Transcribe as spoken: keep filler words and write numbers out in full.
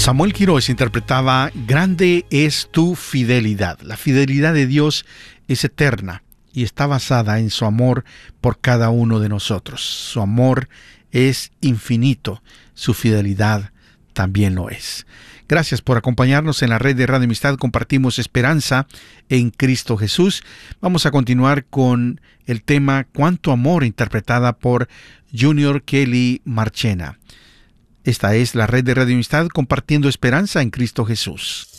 Samuel Quiroz interpretaba "Grande es tu fidelidad". La fidelidad de Dios es eterna y está basada en su amor por cada uno de nosotros. Su amor es infinito, su fidelidad también lo es. Gracias por acompañarnos en la red de Radio Amistad. Compartimos esperanza en Cristo Jesús. Vamos a continuar con el tema "Cuánto amor", interpretada por Junior Kelly Marchena. Esta es la red de Radio Amistad, compartiendo esperanza en Cristo Jesús.